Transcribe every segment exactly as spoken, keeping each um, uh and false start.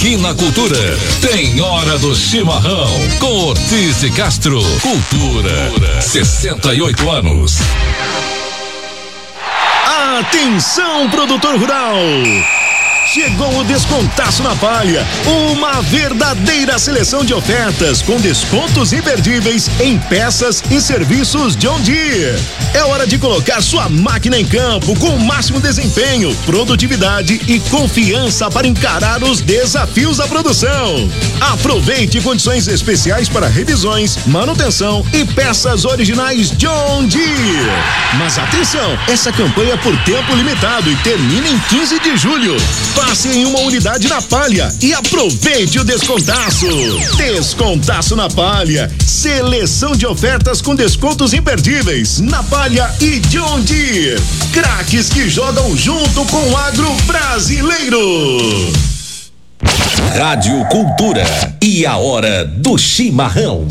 Aqui na Cultura tem Hora do Chimarrão com Ortiz de Castro. Cultura, sessenta e oito anos. Atenção, produtor rural! Chegou o Descontaço na Palha, uma verdadeira seleção de ofertas com descontos imperdíveis em peças e serviços John Deere. É hora de colocar sua máquina em campo com o máximo desempenho, produtividade e confiança para encarar os desafios da produção. Aproveite condições especiais para revisões, manutenção e peças originais John Deere. Mas atenção, essa campanha é por tempo limitado e termina em quinze de julho. Passe em uma unidade na Palha e aproveite o descontaço. Descontaço na Palha. Seleção de ofertas com descontos imperdíveis na Palha e John Deere. Craques que jogam junto com o agro brasileiro. Rádio Cultura e a Hora do Chimarrão.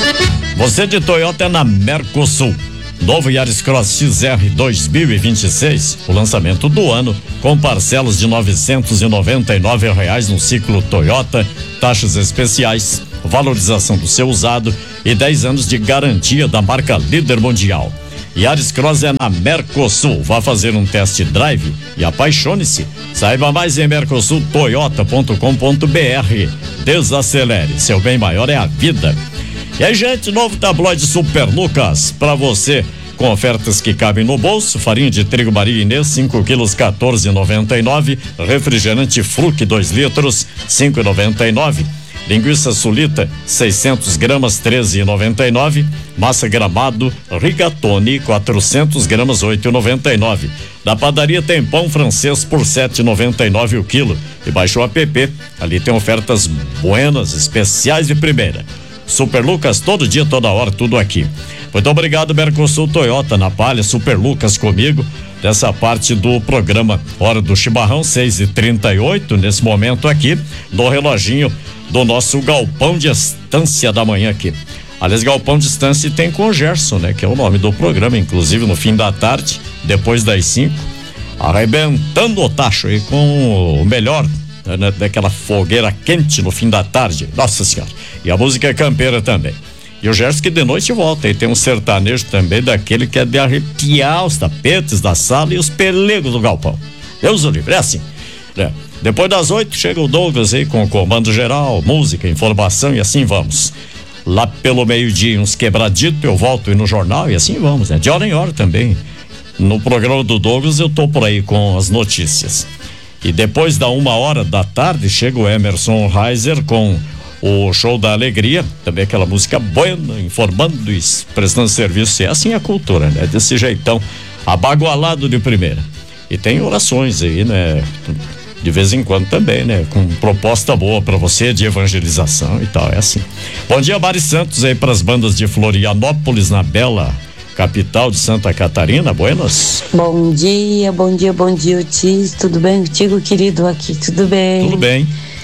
Você de Toyota é na Mercosul. Novo Yaris Cross X R dois mil e vinte e seis, o lançamento do ano, com parcelas de novecentos e noventa e nove reais no ciclo Toyota, taxas especiais, valorização do seu usado e dez anos de garantia da marca líder mundial. Yaris Cross é na Mercosul. Vá fazer um test drive e apaixone-se. Saiba mais em mercosul toyota ponto com ponto br. Desacelere, seu bem maior é a vida. E aí, gente, novo tabloide Super Lucas pra você, com ofertas que cabem no bolso. Farinha de trigo Maria Inês, cinco quilos, quatorze reais e noventa e nove. Refrigerante Fruc, dois litros, cinco reais e noventa e nove. Linguiça Sulita, seiscentos gramas, treze reais e noventa e nove. Massa Gramado Rigatoni, quatrocentos gramas, oito reais e noventa e nove. Da padaria tem pão francês por sete reais e noventa e nove o quilo. E baixa o app, ali tem ofertas buenas, especiais de primeira. Super Lucas, todo dia, toda hora, tudo aqui. Muito obrigado, Mercosul Toyota, na Palha. Super Lucas comigo, dessa parte do programa Hora do Chimarrão, seis e trinta e oito, nesse momento aqui, no reloginho do nosso Galpão de Estância da manhã aqui. Aliás, Galpão de Estância tem com o Gerson, né? Que é o nome do programa, inclusive no fim da tarde, depois das cinco, arrebentando o tacho aí com o melhor, né, daquela fogueira quente no fim da tarde. Nossa Senhora. E a música é campeira também. E o Gerson que de noite volta. E tem um sertanejo também daquele que é de arrepiar os tapetes da sala e os pelegos do galpão. Deus o livre, é assim, né? Depois das oito chega o Douglas aí com o comando geral, música, informação e assim vamos. Lá pelo meio-dia, uns quebraditos, eu volto aí no jornal e assim vamos, né? De hora em hora também. No programa do Douglas eu tô por aí com as notícias. E depois da uma hora da tarde chega o Emerson Reiser com o Show da Alegria, também aquela música buena, informando e prestando serviço. É assim a cultura, né? Desse jeitão, abagualado de primeira. E tem orações aí, né? De vez em quando também, né? Com proposta boa pra você de evangelização e tal, é assim. Bom dia, Mari Santos, aí pras bandas de Florianópolis, na bela capital de Santa Catarina. Buenas. Bom dia, bom dia, bom dia, Otis. Tudo bem contigo, querido? Aqui, tudo bem? Tudo bem.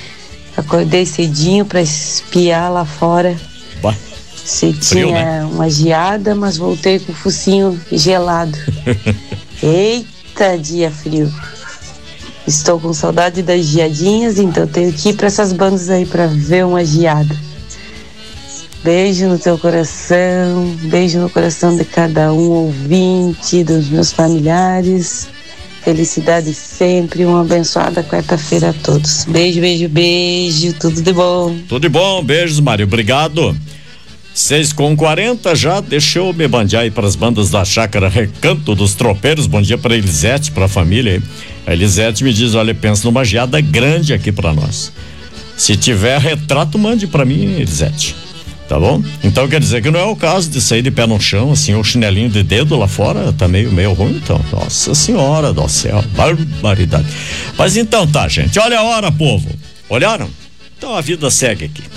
Acordei cedinho pra espiar lá fora. Bah, Se frio, tinha né? uma geada, mas voltei com o focinho gelado. Eita, dia frio. Estou com saudade das geadinhas, então tenho que ir pra essas bandas aí pra ver uma geada. Beijo no teu coração, beijo no coração de cada um ouvinte, dos meus familiares. Felicidade sempre, uma abençoada quarta-feira a todos. Beijo, beijo, beijo, tudo de bom. Tudo de bom, beijos, Mário, obrigado. seis com quarenta já, deixa eu me bandear aí para as bandas da Chácara Recanto dos Tropeiros. Bom dia para Elisete, para a família aí. A Elisete me diz, olha, pensa numa geada grande aqui para nós. Se tiver retrato, mande para mim, Elisete. Tá bom? Então quer dizer que não é o caso de sair de pé no chão, assim, o chinelinho de dedo lá fora tá meio, meio ruim, então. Nossa Senhora do céu, barbaridade. Mas então tá, gente, olha a hora, povo. Olharam? Então a vida segue aqui.